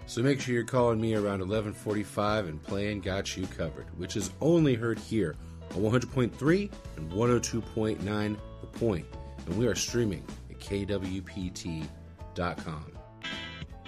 So make sure you're calling me around 11:45 and playing Got You Covered, which is only heard here on 100.3 and 102.9 The Point. And we are streaming at kwpt.com.